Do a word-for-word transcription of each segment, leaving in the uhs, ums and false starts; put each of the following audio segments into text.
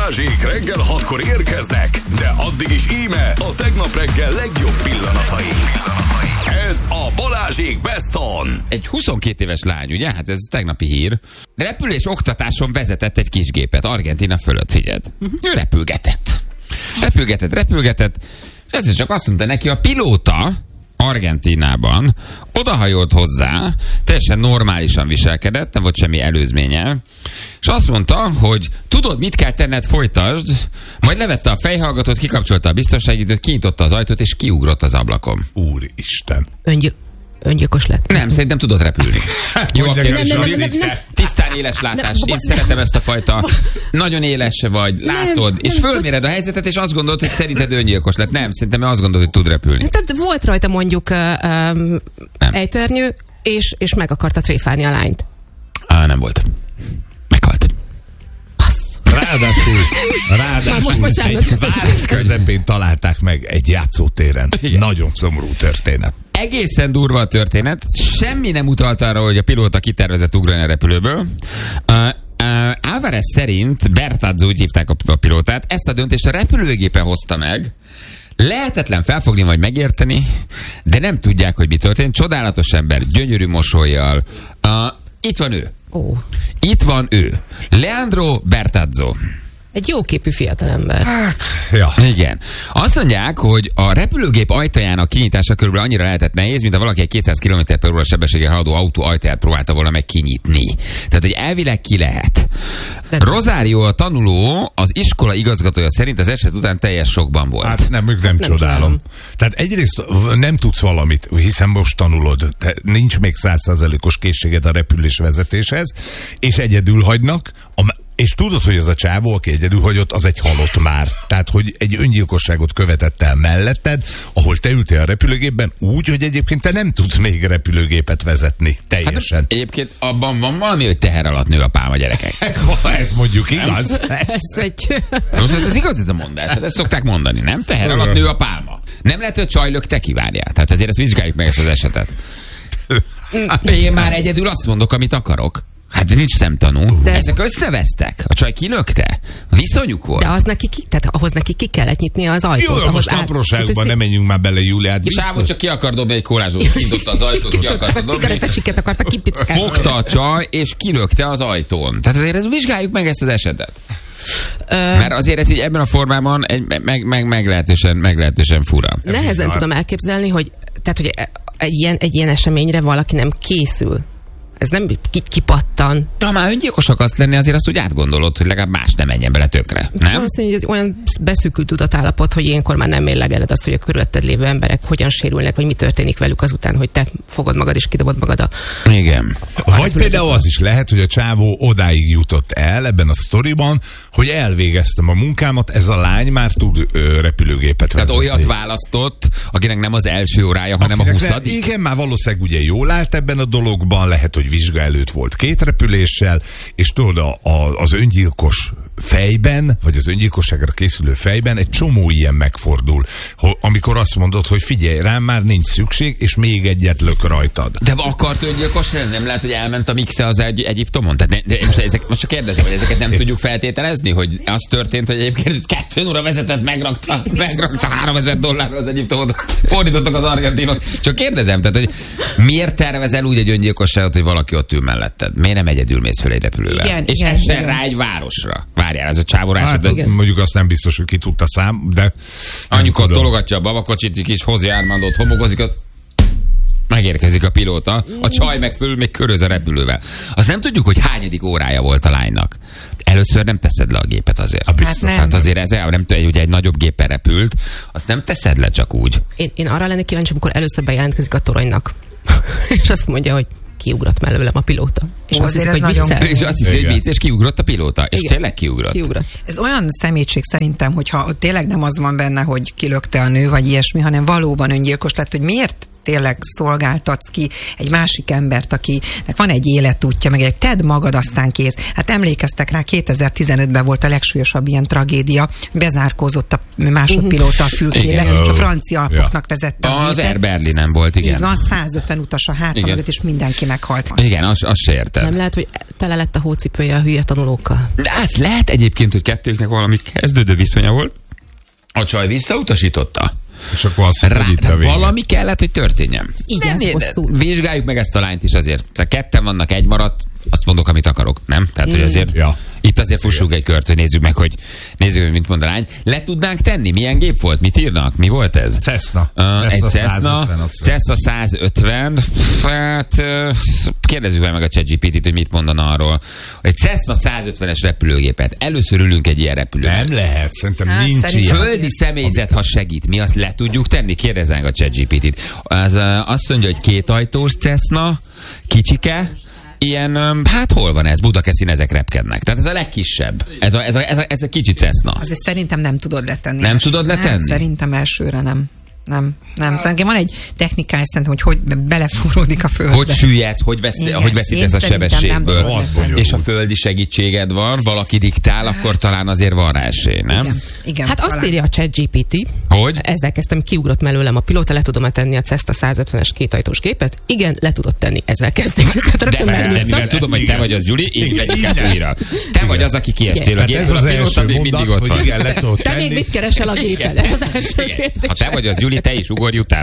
Balázsék reggel hatkor érkeznek, de addig is íme a tegnap reggel legjobb pillanatai. Ez a Balázsék Best On. Egy huszonkét éves lány, ugye? Hát ez tegnapi hír. Repülés oktatáson vezetett egy kisgépet Argentína fölött, figyeld. Uh-huh. Ő repülgetett. Repülgetett, repülgetett, és ez csak azt mondta neki, a pilóta Argentínában odahajolt hozzá, teljesen normálisan viselkedett, nem volt semmi előzménye, és azt mondta, hogy tudod, mit kell tenned, folytasd, majd levette a fejhallgatót, kikapcsolta a biztonságidőt, kinyitotta az ajtót, és kiugrott az ablakon. Úristen. Öngyilkos. Öngyilkos lett. Nem, szerintem tudod repülni. Jó, nem, nem, nem, nem, nem, nem. tisztán éles látás. Én szeretem ezt a fajta, nagyon éles vagy, látod, nem, és nem, fölméred a helyzetet, és azt gondolod, hogy szerinted öngyilkos lett. Nem, szerintem azt gondolod, hogy tud repülni. Tehát volt rajta mondjuk um, ejtőernyő, és, és meg akarta tréfálni a lányt. Á, nem volt. Meghalt. Ráadásul, ráadásul egy város közepén találták meg egy játszótéren. Igen. Nagyon szomorú történet. Egészen durva a történet. Semmi nem utalt arra, hogy a pilóta kitervezett ugrani a repülőből. Uh, uh, Álvarez szerint, Bertazzo, úgy hívták a, a pilótát, ezt a döntést a repülőgépen hozta meg. Lehetetlen felfogni vagy megérteni, de nem tudják, hogy mi történt. Csodálatos ember, gyönyörű mosollyal. Uh, itt van ő. Ó. Itt van ő. Leandro Bertazzo. Egy jóképű fiatalember. Hát, ja. Igen. Azt mondják, hogy a repülőgép ajtajának kinyitása körülbelül annyira lehetett nehéz, mint ha valaki egy kétszáz kilométer per óra sebességgel haladó autó ajtaját próbálta volna meg kinyitni. Tehát, hogy elvileg ki lehet. De Rosario, a tanuló, az iskola igazgatója szerint az eset után teljes sokban volt. Hát nem, nem, nem csodálom. csodálom. Tehát egyrészt nem tudsz valamit, hiszen most tanulod, nincs még száz százalékos készséged a repülésvezetéshez, és egyedül hagynak, a és tudod, hogy ez a csávó, aki egyedül hagyott, az egy halott már. Tehát, hogy egy öngyilkosságot követett el melletted, ahol te ültél a repülőgépben úgy, hogy egyébként te nem tudsz még repülőgépet vezetni teljesen. Hát, egyébként abban van valami, hogy teher alatt nő a pálma, gyerekek. Ez mondjuk igaz. Ez egy... Most ez igaz, ez a mondás. Hát ezt szokták mondani, nem? Teher alatt nő a pálma. Nem lehet, hogy csajlök, te kivárjál. Tehát azért ezt vizsgáljuk meg, ezt az esetet. Én már egyedül azt mondok, amit akarok. Hát nincs szemtanú. De ezek összevesztek. A csaj kilökte. Viszonyuk volt. De az neki ki, tehát ahhoz neki ki kellett nyitnia az ajtót. Jó, most apróságban nem menjünk már bele, Júliát. És Ávon csak ki akar dobni egy kolázsot. Kintotta az ajtót, ki akar dobni. Cigarettacsikket akarta kipickálni. Fogta a csaj, és kilökte az ajtón. Tehát azért ez, vizsgáljuk meg ezt az esetet. Ö... Mert azért ez így ebben a formában egy meg, meg, meglehetősen, meglehetősen fura. Nehezen tudom elképzelni, hogy, tehát, hogy egy, ilyen, egy ilyen eseményre valaki nem készül. Ez nem kipattan. Ha már öngyilkos akarsz lenni, azért azt úgy átgondolod, hogy legalább más nem menjen bele tökre. Nem? Valószínű, hogy ez olyan beszűkült tudatállapot, hogy ilyenkor már nem mérlegeled azt, hogy a körülötted lévő emberek hogyan sérülnek, vagy mi történik velük azután, hogy te fogod magad és kidobod magad a... Igen. A vagy például az is lehet, hogy a csávó odáig jutott el ebben a sztoriban, hogy elvégeztem a munkámat, ez a lány már tud ö, repülőgépet vezetni. Tehát olyat választott, akinek nem az első órája, hanem akinek a huszadik. Igen, már valószínűleg ugye jól állt ebben a dologban, lehet, hogy vizsga előtt volt két repüléssel, és tudod, a, a, az öngyilkos fejben, vagy az öngyilkosságra készülő fejben egy csomó ilyen megfordul, ho, amikor azt mondod, hogy figyelj rám, már nincs szükség, és még egyet lök rajtad. De akart öngyilkos lenni? Nem lehet, hogy elment a mixe az egy, Egyiptomon? Tehát ne, de most, ezek, most csak kérdezem, hogy ezeket nem tudjuk feltételezni, hogy az történt, hogy egyébként kettő óra vezetett, megrakta, megrakta háromezer dollárra az Egyiptomot, fordítottak az argentinok. Csak kérdezem, tehát, hogy miért tervezel úgy egy öngyilkosságot, hogy valaki ott ül melletted? Miért nem egyedül mész föl egy repülővel? Igen, és igen, essen igen. rá egy városra. Várjál, ez a csávorás. Hát, de... mondjuk azt nem biztos, hogy ki tudta szám, de... Anyukat tologatja a babakocsit, kis José Armandót homokozik, a... megérkezik a pilóta, a csaj meg föl még köröz a repülővel. Azt nem tudjuk, hogy hányadik órája volt a lánynak. Először nem teszed le a gépet azért. Hát, biztos. Hát, hát azért ez nem tudom, hogy egy nagyobb gépen repült, azt nem teszed le csak úgy. Én, én arra lennék kíváncsi, amikor először bejelentkezik a toronynak. És azt mondja, hogy kiugrott mellőlem a pilóta. És Ó, azt hiszik, hogy viccel. És azt hiszi, hogy vicc, és kiugrott a pilóta. És igen. tényleg kiugrott. kiugrott. Ez olyan szemétség szerintem, hogyha tényleg nem az van benne, hogy kilökte a nő, vagy ilyesmi, hanem valóban öngyilkos lett, hogy miért tényleg szolgáltatsz ki egy másik embert, akinek van egy életútja, meg egy tedd magad, aztán kész. Hát emlékeztek rá, kétezer-tizenötben volt a legsúlyosabb ilyen tragédia, bezárkózott a másodpilóta a fülkébe, és a francia alpoknak vezette. Az Air Berlinen volt, igen. Így van, százötven utas a háta mögött, és mindenki meghalt. Igen, azt az se érted. Nem lehet, hogy tele lett a hócipője a hülye tanulókkal. De az lehet egyébként, hogy kettőknek valami kezdődő viszonya volt. A csaj visszautasította. És akkor azt mondta, hogy itt a vége. Valami kellett, hogy történjen. Igen, ne, ne, hosszú. Vizsgáljuk meg ezt a lányt is azért. Szóval ketten vannak, egy maradt, azt mondok, amit akarok, nem? Tehát, hogy azért Ja. itt azért fussunk egy kört, hogy nézzük meg, hogy nézzük, hogy mit mond a lány. Le tudnánk tenni? Milyen gép volt? Mit írnak? Mi volt ez? Cessna. Uh, egy Cessna, százötven, azt Cessna százötven. Hát uh, kérdezzük meg a ChatGPT-t, hogy mit mondana arról. Egy Cessna százötvenes repülőgépet. Először ülünk egy ilyen repülőben. Nem lehet, szerintem Hát, nincs szerintem- ilyen. Földi személyzet, ha segít, mi azt le tudjuk tenni? Kérdezzünk a ChatGPT-t. Az uh, azt mondja, hogy két ajtós Cessna, kicsike, ilyen, um, hát hol van ez? Budakeszin ezek repkednek. Tehát ez a legkisebb. Ez a, ez a, ez a, ez a kicsi Cessna. Azért szerintem nem tudod letenni. Nem elsőre. tudod letenni? Nem, szerintem elsőre nem. Nem, nem. Szerintem van egy technikája, szerintem, hogy hogy belefúródik a földbe. Hogy süllyedsz, hogy, vesz, Igen. hogy veszítesz Én a szerintem nem sebességből. tudod letenni. És a földi segítséged van, valaki diktál, akkor talán azért van rá esély, nem? Igen, igen, Hát azt talán. írja a ChatGPT, Hogy? ezzel kezdtem, kiugrott mellőlem a pilóta, le tudom tenni a Cessna százötvenes kétajtós gépet? Igen, le tudod tenni, ezzel kezdték. Tehát De, rögtön de megírtam. mivel tudom, hogy te vagy az Juli, így vegyük át újra. Te vagy az, aki kiestél a Hát ez gépről, az a pilóta első még mondat, mindig ott hogy van. igen, le tudod Te még tenni. mit keresel a gépen? Ez az első Igen. kérdés. Ha te vagy az Juli, te is ugorj utána.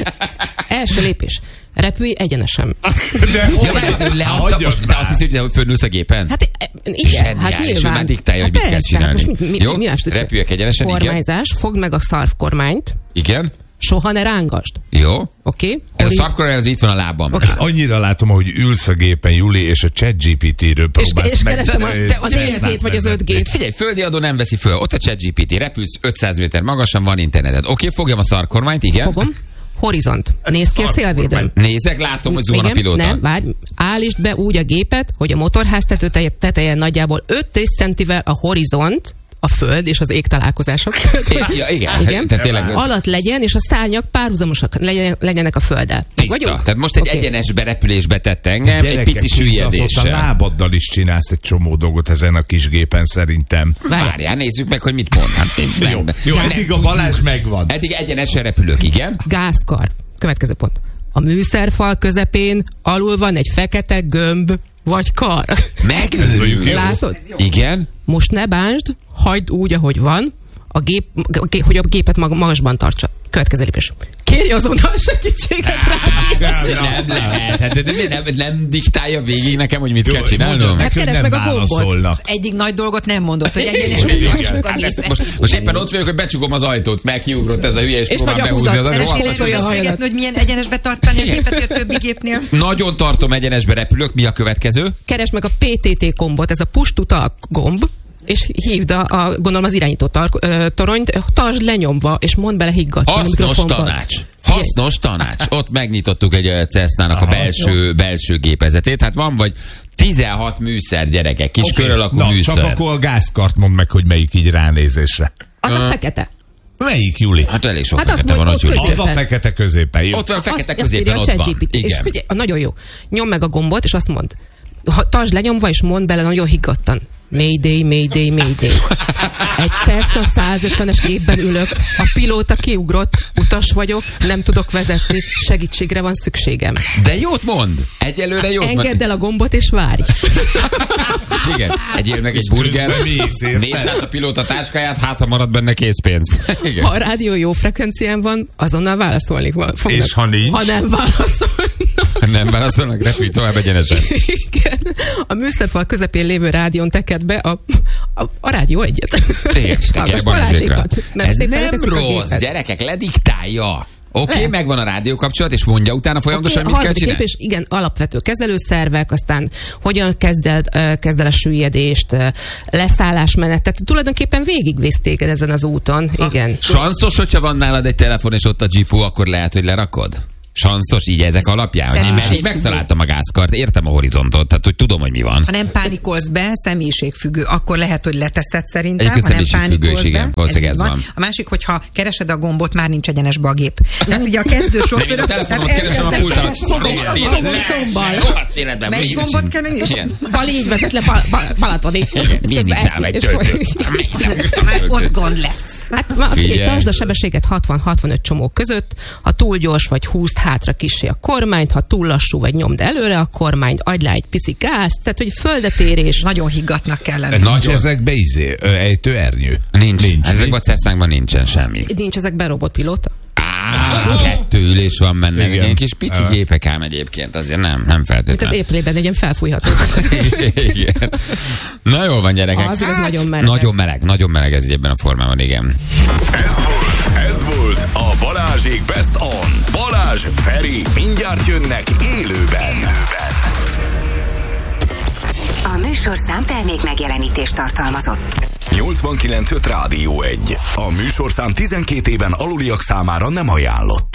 Első lépés. Repülj egyenesen. De hogy? Ja, mert ő leadta, Hagyjad most te már. azt hiszed, hogy fölnülsz a gépen? Hát e, igen, hát Zseniális, ő nyilván. már diktálja, hogy mit kell Persze, csinálni. Most mi, mi, Jó? mi más tudsz? Repüljek egyenesen, igen. Kormányzás, fogd meg a szarvkormányt, Igen? soha ne rángasd. Jó? Oké? Ez a Okay? szarvkormány, az itt van a lábam. Oké. Ezt annyira látom, hogy ülsz a gépen, Juli, és a ChatGPT-ről És, próbálsz és meg. keresem a, Te- a te- négy G-t vagy az öt G-t. Figyelj, földi adó nem veszi föl. Ott a ChatGPT, repülsz ötszáz méter magasan, van interneted. Oké, fogjam a szarkormányt, igen? Fogom. Horizont. Nézd ki a szélvédőn. Nézek, látom, hogy zuhan a Igen, pilóta. nem, várj, állítsd be úgy a gépet, hogy a motorház tető teje- teteje nagyjából öt centivel a horizont, a föld és az ég találkozások. Ja, igen. igen. Tehát tényleg Alatt legyen, és a szárnyak párhuzamosak legyen, legyenek a földdel. tiszta. Vagyunk? Tehát most egy Oké. egyenes berepülésbe tett engem, egy Gyerekek, pici képzelsz, ott a süllyedéssel. lábaddal is csinálsz egy csomó dolgot ezen a kis gépen szerintem. Várj. Várjál, nézzük meg, hogy mit mond. Hát, én nem, Jó, jó, nem eddig a tudjuk. Balázs megvan. Eddig egyenesen repülök, igen? Gázkar. Következő pont. A műszerfal közepén alul van egy fekete gömb vagy kar. Megőrülsz. Látod? Igen? Most ne bánsd, hagyd úgy, ahogy van, a gép, hogy a gépet mag- magasban tartsa. Következő lépés. Kérj azonnal segítséget rá. Nem lehet. Hát, de nem, nem diktálja végig nekem, hogy mit Jó, kell csinálnom? mondjad Hát neki, hogy keresd nem meg a gombot. válaszolnak. Egyik nagy dolgot nem mondott, hogy egyenes Igen. Hát ezt most, most éppen ott vagyok, hogy becsukom az ajtót, meg kiugrott ez a hülye, és, És próbál nagy a behúzni húzat. az Szeres ajtót. kéne Beszélgetni, a hajadat. hogy milyen egyenesbe tartani a gépet, hogy a többi gépnél. Nagyon tartom, egyenesbe repülök. Mi a következő? Keresd meg a pé té té gombot, ez a push to talk gomb, és hívd a, a gondolom az irányító tar- ö, toronyt, tartsd lenyomva, és mondd bele higgadtan a Hasznos mikrofonba. tanács. Hasznos tanács. Ott megnyitottuk egy Cessnának a belső, belső gépezetét. Hát van vagy tizenhat műszer, gyerekek, kis Oké, kör alakú na, műszer. csak akkor a gázkart mondd meg, hogy melyik így ránézésre. Az a fekete. Melyik, Juli? Hát elég sok Hát hát azt fekete van, mondj, hogy ott Juli. Az a fekete középen. Jó. Ott van a fekete Azt- ezt középen, írja ott a van. ChatGPT. És Igen. figyelj, nagyon jó. Nyomd meg a gombot, és azt mondd. Ha, tartsd lenyomva, és mondd bele nagyon higgadtan. Mayday, Mayday, Mayday. Egy Cessna százötvenes gépben ülök, a pilóta kiugrott, utas vagyok, nem tudok vezetni, segítségre van szükségem. De jót mond. Egyelőre jót mond. Engedd el a gombot, és várj. Igen, egyél meg egy burger. közben mész, érted? Nézd át a pilóta táskáját, hát ha marad benne készpénz. Igen. Ha a rádió jó frekvencián van, azonnal válaszolni van- fognak. És ha nincs? Ha nem válaszolnak. Nem válaszolnak, repülj tovább egyenesen. Igen. A műszerfal közepén lévő rádión teked be a, a, a rádió egyet. Igen, tekerj Balázsékra. Mert Ez szépen nem leteszik a rossz, gépet. gyerekek, lediktálja. Oké, okay, Le. megvan a rádió kapcsolat, és mondja utána folyamatosan, Oké, mit kell harmadik csinálni. lépés, igen, alapvető kezelőszervek, aztán hogyan kezd el, ö, kezd el a süllyedést, ö, leszállásmenet, tehát tulajdonképpen végigvisz téged ezen az úton, igen. Sanszos, hogyha van nálad egy telefon, és ott a Jeepó, akkor lehet, hogy lerakod? Sanszos így ezek alapján? Én mert így megtaláltam a gázkart, értem a horizontot, tehát hogy tudom, hogy mi van. Ha nem pánikolsz be, személyiségfüggő, akkor lehet, hogy leteszed szerintem. Egyébként Ha nem pánikolsz igen, be, valószínűleg ez van. van. A másik, hogyha keresed a gombot, már nincs egyenesbe a gép. Tehát ugye a kezdő sofőrök... De én a telefonomat keresem a pultot. Melyik gombot kell megnyitni? Bali így vezet le Bal- Bal- Balatoni. Mindig száll egy töltőt. Már ott gond lesz. Hát ma Figyelj. tartsd a sebességet hatvan-hatvanöt csomó között, ha túl gyors vagy húzd hátra kissé a kormányt, ha túl lassú vagy nyomd előre a kormányt, adj rá egy pici gázt, tehát hogy földetérés. Nagyon higgatnak kell lenni. Nincs ezekbe izé, ö, ejtőernyő? Nincs. Nincs. Ezekben a Cessnákban nincsen semmi. Nincs ezekben robotpilóta? Á, kettő ülés van benne. Igen. Ilyen kis pici gépek ám egyébként, azért nem, nem Mint az feltétlenül. éplében egy ilyen felfújható. Igen. Na jól van, gyerekek. Az, az nagyon meleg. Nagyon meleg, nagyon meleg ez így ebben a formában, igen. Ez volt, ez volt a Balázsék Best On. Balázs, Feri, mindjárt jönnek élőben. A műsorszám termék megjelenítést tartalmazott. nyolcvankilenc öt Rádió egy. A műsorszám tizenkét éven aluliak számára nem ajánlott.